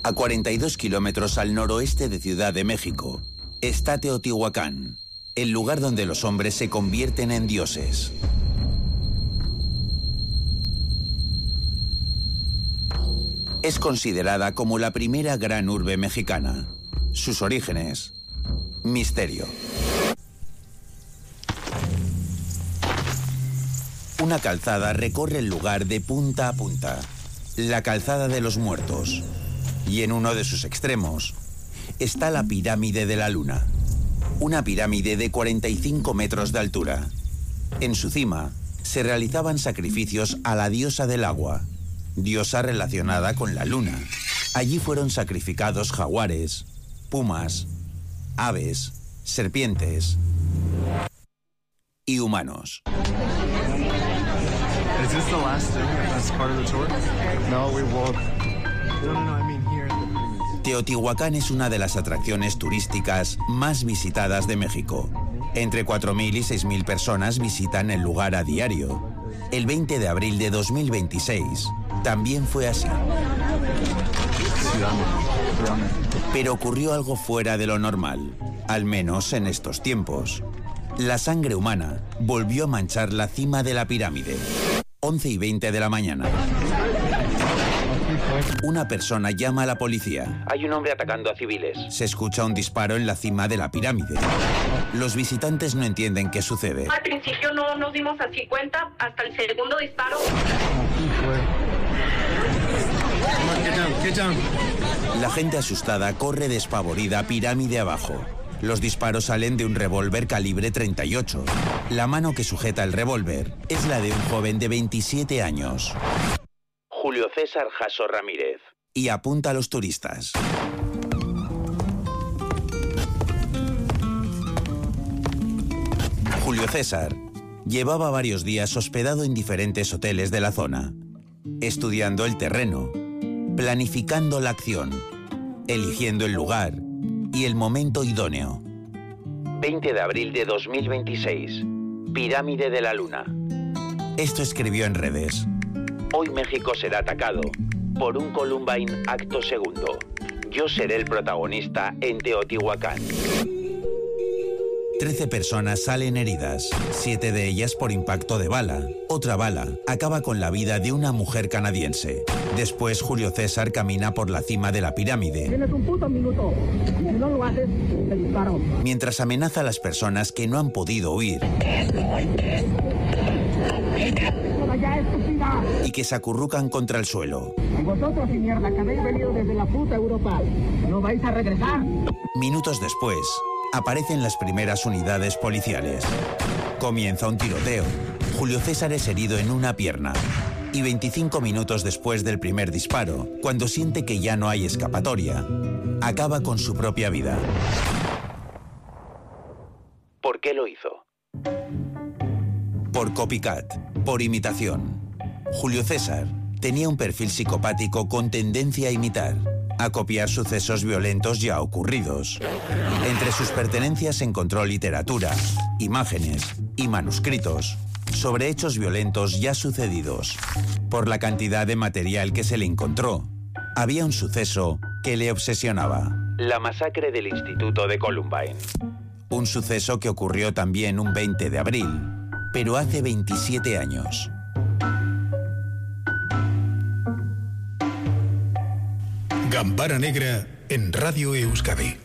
A 42 kilómetros al noroeste de Ciudad de México está Teotihuacán, el lugar donde los hombres se convierten en dioses. Es considerada como la primera gran urbe mexicana. Sus orígenes: misterio. Una calzada recorre el lugar de punta a punta, la Calzada de los Muertos. Y en uno de sus extremos está la Pirámide de la Luna, una pirámide de 45 metros de altura. En su cima se realizaban sacrificios a la diosa del agua, diosa relacionada con la luna. Allí fueron sacrificados jaguares, pumas, aves, serpientes y humanos. Is this the last thing that's part of the tour? No, we walk. No, I mean here at the pyramids. Teotihuacán es una de las atracciones turísticas más visitadas de México. Entre 4.000 y 6.000 personas visitan el lugar a diario. El 20 de abril de 2026 también fue así. Pero ocurrió algo fuera de lo normal, al menos en estos tiempos. La sangre humana volvió a manchar la cima de la pirámide. 11:20 de la mañana. Una persona llama a la policía. Hay un hombre atacando a civiles. Se escucha un disparo en la cima de la pirámide. Los visitantes no entienden qué sucede. Al principio no nos dimos así cuenta, hasta el segundo disparo. La gente asustada corre despavorida pirámide abajo. Los disparos salen de un revólver calibre 38. La mano que sujeta el revólver es la de un joven de 27 años. Julio César Jasso Ramírez. Y apunta a los turistas. Julio César llevaba varios días hospedado en diferentes hoteles de la zona, estudiando el terreno, planificando la acción, eligiendo el lugar y el momento idóneo. 20 de abril de 2026. Pirámide de la Luna. Esto escribió en redes. Hoy México será atacado por un Columbine acto segundo. Yo seré el protagonista en Teotihuacán. 13 personas salen heridas, 7 de ellas por impacto de bala. Otra bala acaba con la vida de una mujer canadiense. Después, Julio César camina por la cima de la pirámide. Tienes un puto minuto. Y si no lo haces, te disparo. Mientras amenaza a las personas que no han podido huir. ¡Ya, estúpida! Y que se acurrucan contra el suelo. Y vosotros, y mierda, que habéis venido desde la puta Europa, ¿no vais a regresar? Minutos después, aparecen las primeras unidades policiales. Comienza un tiroteo. Julio César es herido en una pierna. Y 25 minutos después del primer disparo, cuando siente que ya no hay escapatoria, acaba con su propia vida. ¿Por qué lo hizo? Por copycat, por imitación. Julio César tenía un perfil psicopático con tendencia a imitar, a copiar sucesos violentos ya ocurridos. Entre sus pertenencias encontró literatura, imágenes y manuscritos sobre hechos violentos ya sucedidos. Por la cantidad de material que se le encontró, había un suceso que le obsesionaba: la masacre del Instituto de Columbine. Un suceso que ocurrió también un 20 de abril, pero hace 27 años. Gambara Negra en Radio Euskadi.